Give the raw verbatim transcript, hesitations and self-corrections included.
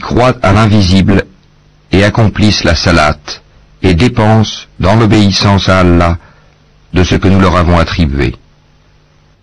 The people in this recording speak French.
croient à l'invisible et accomplissent la salate et dépensent dans l'obéissance à Allah de ce que nous leur avons attribué.